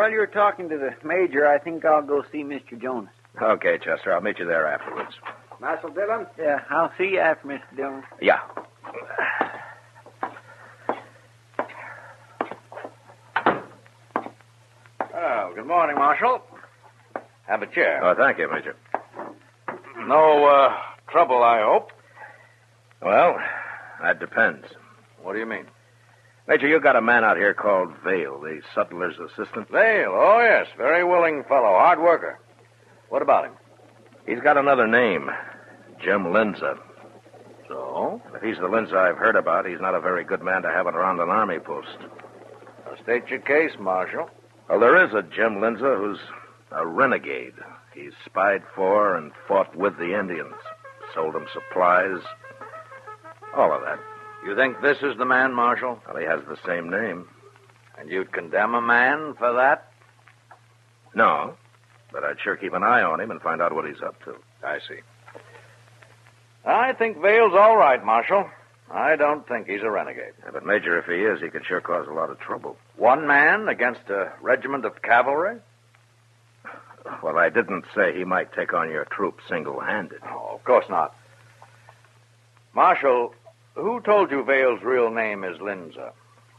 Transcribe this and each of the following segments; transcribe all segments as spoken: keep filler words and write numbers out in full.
while you're talking to the Major, I think I'll go see Mister Jonas. Okay, Chester. I'll meet you there afterwards. Marshal Dillon? Yeah, I'll see you after, Mister Dillon. Yeah. Oh, good morning, Marshal. Have a chair. Oh, thank you, Major. No uh, trouble, I hope. Well, that depends. What do you mean? Major, you got a man out here called Vale, the sutler's assistant. Vale? Oh, yes. Very willing fellow. Hard worker. What about him? He's got another name. Jim Linza. So? If he's the Linza I've heard about, he's not a very good man to have it around an army post. Now state your case, Marshal. Well, there is a Jim Linza who's a renegade. He's spied for and fought with the Indians. Sold them supplies. All of that. You think this is the man, Marshal? Well, he has the same name. And you'd condemn a man for that? No, but I'd sure keep an eye on him and find out what he's up to. I see. I think Vale's all right, Marshal. I don't think he's a renegade. Yeah, but, Major, if he is, he could sure cause a lot of trouble. One man against a regiment of cavalry? Well, I didn't say he might take on your troop single-handed. Oh, of course not. Marshal, who told you Vale's real name is Linza?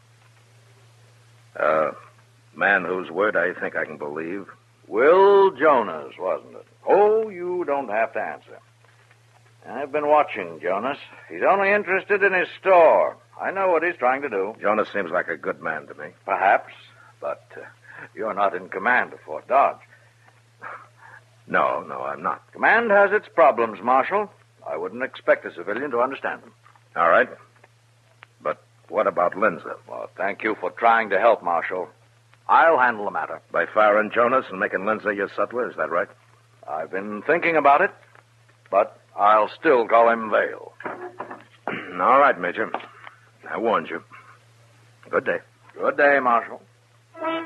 Uh, man whose word I think I can believe. Will Jonas, wasn't it? Oh, you don't have to answer. I've been watching Jonas. He's only interested in his store. I know what he's trying to do. Jonas seems like a good man to me. Perhaps, but uh, you're not in command of Fort Dodge. No, no, I'm not. Command has its problems, Marshal. I wouldn't expect a civilian to understand them. All right. But what about Linza? Well, thank you for trying to help, Marshal. I'll handle the matter. By firing Jonas and making Linza your sutler, is that right? I've been thinking about it, but I'll still call him Vale. All right, Major. I warned you. Good day. Good day, Marshal.